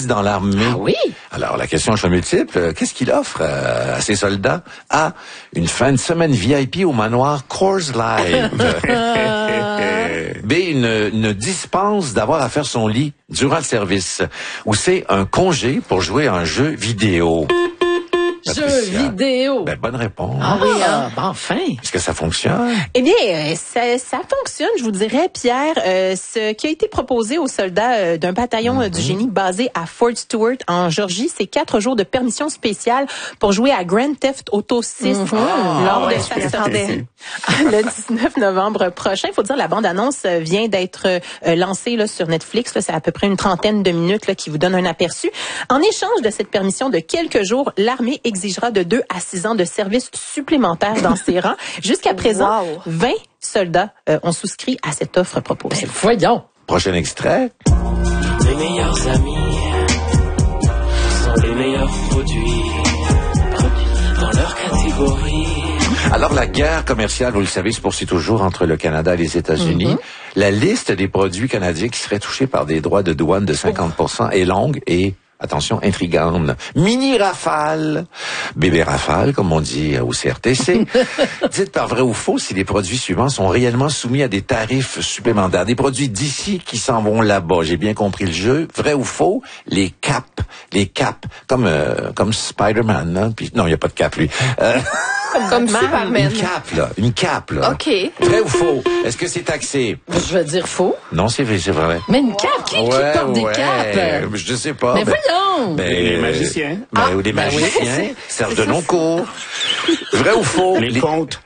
service dans l'armée. Ah oui? Alors, la question est multiple. Qu'est-ce qu'il offre à ses soldats? A. Une fin de semaine VIP au manoir Coors Live. B. Une dispense d'avoir à faire son lit durant le service. Ou C. Un congé pour jouer à un jeu vidéo. Jeux vidéo. Ben, bonne réponse. Ah oui, enfin. Est-ce que ça fonctionne? Eh bien, ça fonctionne, je vous dirais, Pierre. Ce qui a été proposé aux soldats d'un bataillon du génie basé à Fort Stewart, en Georgie, c'est 4 jours de permission spéciale pour jouer à Grand Theft Auto 6 lors de sa sortie le 19 novembre prochain. Il faut dire, la bande-annonce vient d'être lancée là, sur Netflix. Là, c'est à peu près une trentaine de minutes là, qui vous donne un aperçu. En échange de cette permission de quelques jours, l'armée exigera de 2 à 6 ans de service supplémentaire dans ses rangs. Jusqu'à présent, 20 soldats ont souscrit à cette offre proposée. Ben, voyons. Prochain extrait. Les meilleurs amis sont les meilleurs produits dans leur catégorie. Alors, la guerre commerciale, vous le savez, se poursuit toujours entre le Canada et les États-Unis. La liste des produits canadiens qui seraient touchés par des droits de douane de 50% est longue et, attention, intrigante. Mini Rafale, bébé Rafale, comme on dit au CRTC. Dites par vrai ou faux si les produits suivants sont réellement soumis à des tarifs supplémentaires. Des produits d'ici qui s'en vont là-bas. J'ai bien compris le jeu. Vrai ou faux? Les caps, comme Spider-Man. Hein? Puis, non, il n'y a pas de cap, lui. Comme Superman. Une cape, là. OK. Vrai ou faux? Est-ce que c'est taxé? Je veux dire faux. Non, c'est vrai. Mais une cape? Qui porte des capes? Je sais pas. Mais voyons! Les magiciens. Ou les magiciens. Serge de Noncourt. Vrai ou faux? Les contes.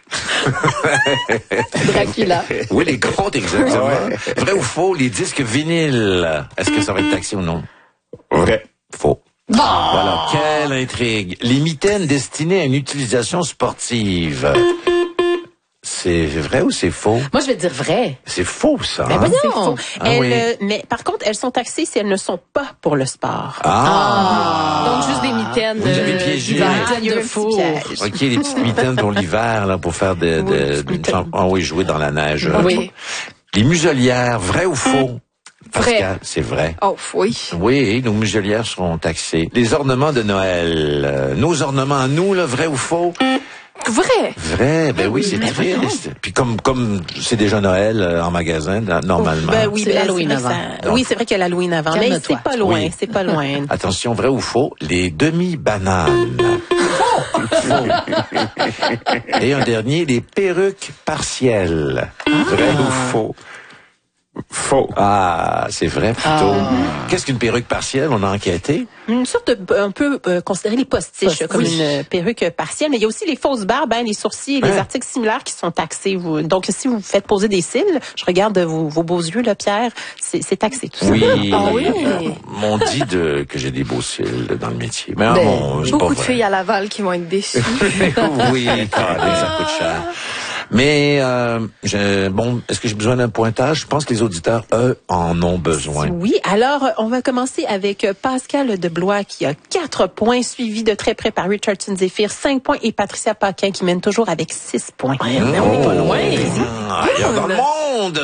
Dracula. Oui, les contes, exactement. Vrai ou faux? Les disques vinyles. Est-ce que ça va être taxé ou non? Vrai. Faux. Voilà, quelle intrigue. Les mitaines destinées à une utilisation sportive. C'est vrai ou c'est faux? Moi, je vais dire vrai. C'est faux, ça. Mais voyons. C'est faux. Oui. Mais par contre, elles sont taxées si elles ne sont pas pour le sport. Donc, juste des mitaines. Vous avez piégé. Des Ah, mitaines il y a de un petit four. piège. OK, les petites mitaines pour l'hiver, là, pour faire jouer dans la neige. Oui. Les muselières, vrai ou faux? Pascal, c'est vrai. Oh, oui. Oui, nos muselières seront taxées. Les ornements de Noël. Nos ornements à nous, là, vrai ou faux? Vrai. Vrai, ben oui, c'est triste. Puis comme c'est déjà Noël en magasin, normalement. Ben oui, C'est ben, l'Halloween vrai, avant. Oui, c'est vrai qu'il y a l'Halloween avant. Mais Calme-toi. c'est pas loin, Oui. c'est pas loin. Attention, vrai ou faux? Les demi-bananes. Faux. Et un dernier, les perruques partielles. Vrai ou faux? Faux. Ah, c'est vrai plutôt. Qu'est-ce qu'une perruque partielle? On a enquêté. Une sorte de, un peu considérer les postiches comme Oui. une perruque partielle, mais il y a aussi les fausses barbes, les sourcils et les articles similaires qui sont taxés. Donc, si vous faites poser des cils, je regarde vos beaux yeux, là, Pierre, c'est taxé tout ça. Oui. Ah oui. M'ont dit que j'ai des beaux cils dans le métier. Mais Ben, bon, c'est pas Beaucoup de vrai. filles à Laval qui vont être déçues. Oui, ça coûte cher. Mais est-ce que j'ai besoin d'un pointage? Je pense que les auditeurs, eux, en ont besoin. Oui, alors on va commencer avec Pascal Deblois qui a 4 points, suivi de très près par Richardson Zephyr, 5 points, et Patricia Paquin qui mène toujours avec 6 points. On n'est pas loin. Il y a dans le monde!